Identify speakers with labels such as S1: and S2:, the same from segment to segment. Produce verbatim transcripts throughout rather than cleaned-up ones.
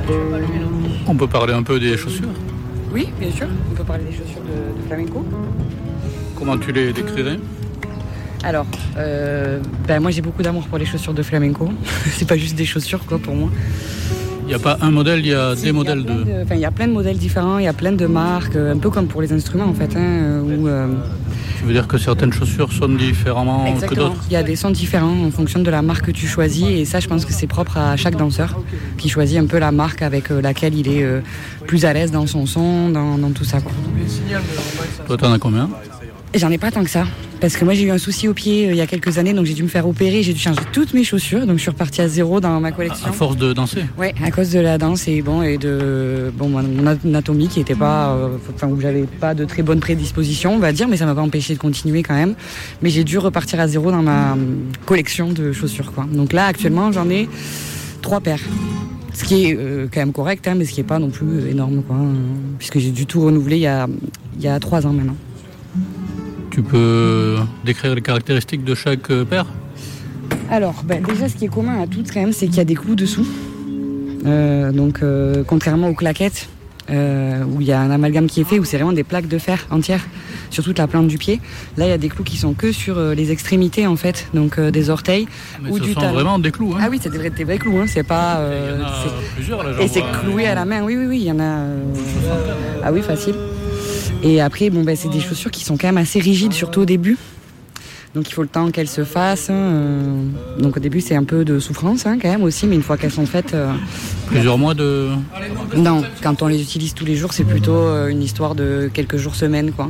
S1: On peut parler un peu des chaussures?
S2: Oui, bien sûr. On peut parler des chaussures de, de flamenco.
S1: Comment tu les décrirais?
S2: Alors, euh, ben moi j'ai beaucoup d'amour pour les chaussures de flamenco. C'est pas juste des chaussures quoi pour moi.
S1: Il n'y a pas un modèle, il y a si, des modèles de...
S2: de... Enfin, il y a plein de modèles différents, il y a plein de marques, un peu comme pour les instruments en fait. Hein, où, euh...
S1: Tu veux dire que certaines chaussures sonnent différemment
S2: Exactement.
S1: que d'autres?
S2: Il y a des sons différents en fonction de la marque que tu choisis et ça je pense que c'est propre à chaque danseur qui choisit un peu la marque avec laquelle il est euh, plus à l'aise dans son son, dans, dans tout ça quoi.
S1: Toi t'en as combien?
S2: J'en ai pas tant que ça, parce que moi j'ai eu un souci au pied euh, il y a quelques années, donc j'ai dû me faire opérer, j'ai dû changer toutes mes chaussures, donc je suis repartie à zéro dans ma collection.
S1: À force de danser?
S2: Ouais, à cause de la danse et bon et de bon mon anatomie qui était pas, euh, enfin où j'avais pas de très bonne prédisposition, on va dire, mais ça m'a pas empêché de continuer quand même. Mais j'ai dû repartir à zéro dans ma collection de chaussures quoi. Donc là actuellement j'en ai trois paires. Ce qui est euh, quand même correct, hein, mais ce qui est pas non plus énorme quoi, hein, puisque j'ai dû tout renouveler il y a il y a trois ans maintenant.
S1: Tu peux décrire les caractéristiques de chaque paire?
S2: Alors, ben, déjà, ce qui est commun à toutes, quand même, c'est qu'il y a des clous dessous. Euh, donc, euh, contrairement aux claquettes, euh, où il y a un amalgame qui est fait, où c'est vraiment des plaques de fer entières sur toute la plante du pied. Là, il y a des clous qui sont que sur euh, les extrémités, en fait, donc euh, des orteils.
S1: Mais
S2: ou
S1: ce
S2: du
S1: sont
S2: talon.
S1: Vraiment des clous, hein?
S2: Ah oui, c'est des vrais, des vrais clous, hein. C'est pas...
S1: Euh, il y en a
S2: c'est...
S1: plusieurs, là,
S2: Et c'est cloué à la main, oui, oui, oui, il y en a... Euh... Ah oui, facile. Et après, bon, ben, c'est des chaussures qui sont quand même assez rigides, surtout au début. Donc il faut le temps qu'elles se fassent. Euh... Donc au début, c'est un peu de souffrance hein, quand même aussi, mais une fois qu'elles sont faites... Euh...
S1: Plusieurs mois de...
S2: Non, quand on les utilise tous les jours, c'est plutôt euh, une histoire de quelques jours, semaines, quoi.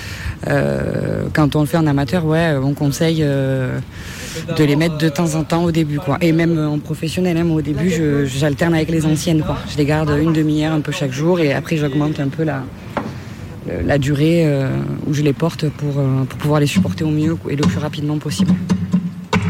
S2: Euh, quand on le fait en amateur, ouais, on conseille euh, de les mettre de temps en temps au début, quoi. Et même en professionnel, hein, moi, au début, je, j'alterne avec les anciennes, quoi. Je les garde une demi-heure un peu chaque jour et après, j'augmente un peu la... la durée euh, où je les porte pour, euh, pour pouvoir les supporter au mieux et le plus rapidement possible.